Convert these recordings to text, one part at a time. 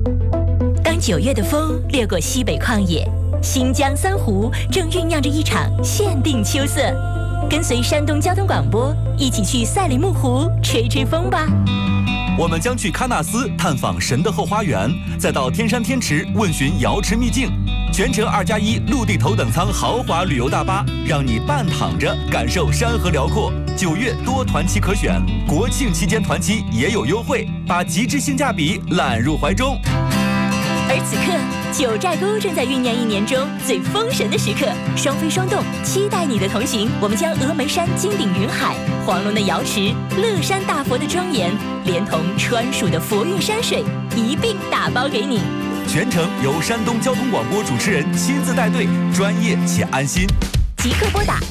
当9月的风掠过西北旷野，新疆三湖正酝酿着一场限定秋色。跟随山东交通广播一起去赛里木湖吹吹风吧。 我们将去喀纳斯探访神的后花园，再到天山天池问询瑶池秘境。全程2+1陆地头等舱豪华旅游大巴，让你半躺着感受山河辽阔。9月多团期可选，国庆期间团期也有优惠，把极致性价比揽入怀中。 而此刻，九寨沟正在酝酿1年中最封神的时刻，双飞双动，期待你的同行。我们将峨眉山金顶云海、黄龙的瑶池、乐山大佛的庄严，连同川蜀的佛韵山水一并打包给你。 全程由山东交通广播主持人亲自带队，专业且安心。 即刻拨打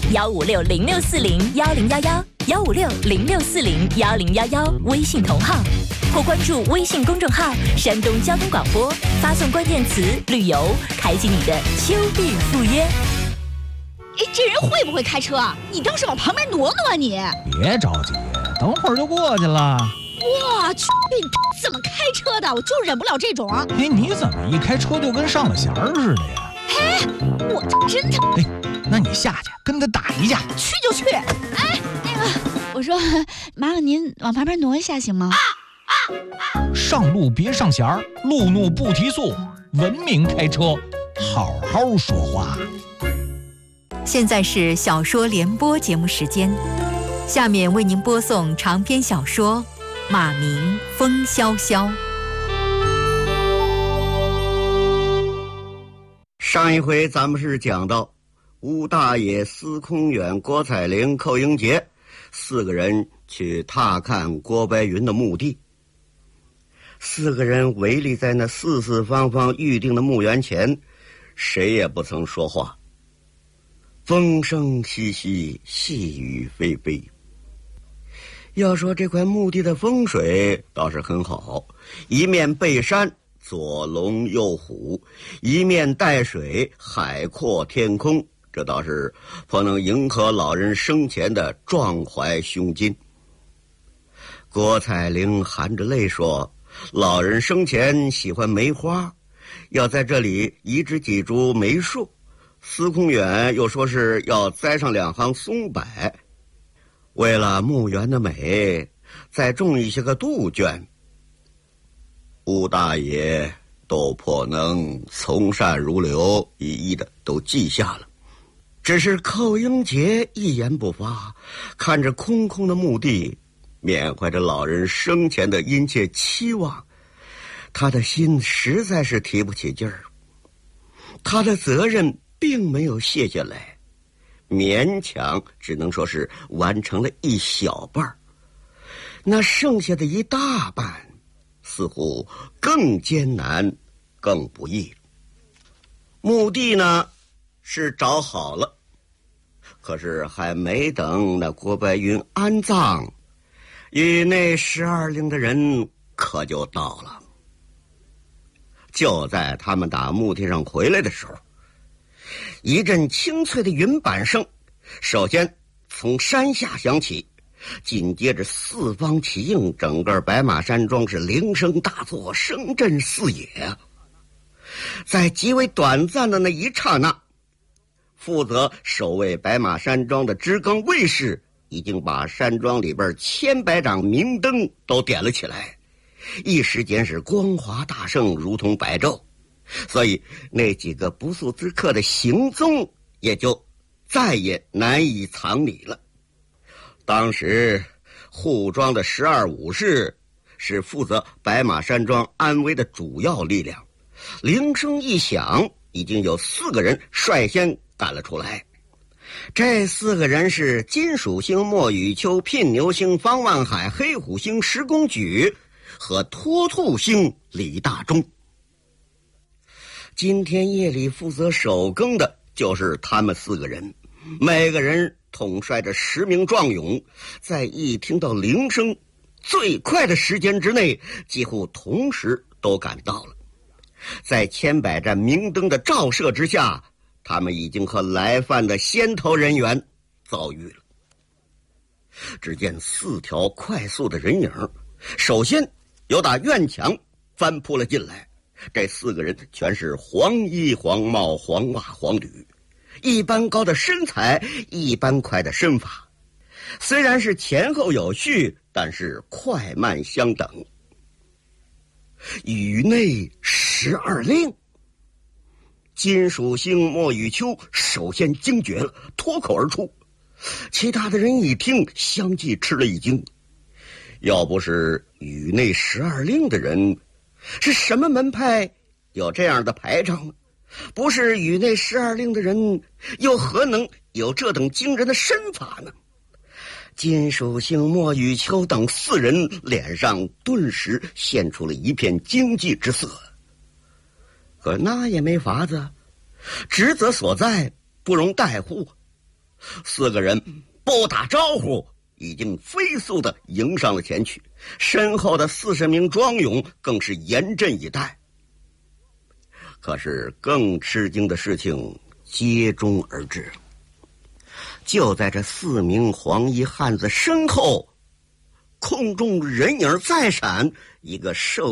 15606401011，15606401011，微信同号，或关注微信公众号山东交通广播，发送关键词旅游，开启你的秋日赴约。 这人会不会开车啊？你倒是往旁边挪挪啊你！ 别着急，等会儿就过去了。 我去，你怎么开车的？我就忍不了这种。 你怎么一开车就跟上了弦儿似的呀？ 我真的。 那你下去跟他打一架。 去就去。我说，麻烦您往旁边挪一下行吗？ 上路别上弦儿，路怒不提速，文明开车，好好说话。 现在是小说联播节目时间，下面为您播送长篇小说《马明风萧萧》。 上一回咱们是讲到吴大爷、司空远、郭采玲、寇英杰4个人去踏看郭白云的墓地。4个人围立在那四四方方预定的墓园前，谁也不曾说话。风声淅淅，细雨霏霏。要说这块墓地的风水倒是很好，一面背山，左龙右虎，一面带水，海阔天空，这倒是颇能迎合老人生前的壮怀胸襟。郭采玲含着泪说，老人生前喜欢梅花，要在这里移植几株梅树。司空远又说是要栽上2行松柏，为了墓园的美，再种一些个杜鹃。吴大爷都颇能从善如流，一一的都记下了。只是寇英杰一言不发，看着空空的墓地，缅怀着老人生前的殷切期望，他的心实在是提不起劲儿。他的责任并没有卸下来，勉强只能说是完成了一小半，那剩下的一大半似乎更艰难更不易。墓地呢是找好了，可是还没等那郭白云安葬，与那12陵的人可就到了。就在他们打墓地上回来的时候，一阵清脆的云板声首先从山下响起，紧接着四方齐应，整个白马山庄是铃声大作，声震四野。在极为短暂的那一刹那，负责守卫白马山庄的知更卫士已经把山庄里边千百盏明灯都点了起来，一时间是光华大盛，如同白昼。所以那几个不速之客的行踪也就再也难以藏匿了。当时护庄的12武士是负责白马山庄安危的主要力量，铃声一响，已经有4个人率先赶了出来。这4个人是金属星莫雨秋、聘牛星方万海、黑虎星石公举和脱兔星李大忠。今天夜里负责守更的就是他们4个人，每个人统帅着10名壮勇，在一听到铃声，最快的时间之内，几乎同时都赶到了。在千百盏明灯的照射之下，他们已经和来犯的先头人员遭遇了。只见4条快速的人影，首先由打院墙翻扑了进来， 这4个人全是黄衣黄帽黄袜黄履，一般高的身材，一般快的身法，虽然是前后有序，但是快慢相等。宇内12令，金属星莫雨秋首先惊觉了，脱口而出。其他的人一听，相继吃了一惊。要不是宇内12令的人，是什么门派有这样的排场？不是宇内12令的人，又何能有这等惊人的身法呢？金属星莫雨秋等4人脸上顿时现出了一片惊悸之色。可那也没法子，职责所在，不容怠忽。4个人不打招呼，已经飞速地迎上了前去，身后的40名庄勇更是严阵以待。可是更吃惊的事情接踵而至。就在这4名黄衣汉子身后，空中人影再闪，一个瘦